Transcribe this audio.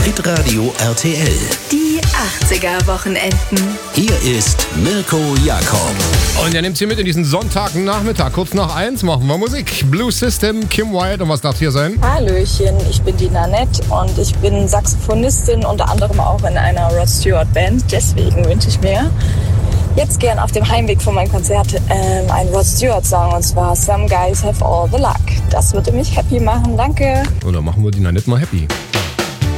Hitradio RTL. Die 80er-Wochenenden. Hier ist Mirko Jakob. Und er nimmt Sie mit in diesen Sonntagnachmittag. Kurz nach 1 machen wir Musik. Blue System, Kim Wilde. Und was darf hier sein? Hallöchen, ich bin die Nanette und ich bin Saxophonistin, unter anderem auch in einer Rod Stewart Band. Deswegen wünsche ich mir jetzt gern auf dem Heimweg von meinem Konzert einen Rod Stewart Song, und zwar Some Guys Have All the Luck. Das würde mich happy machen, danke. Oder machen wir die Nanette mal happy.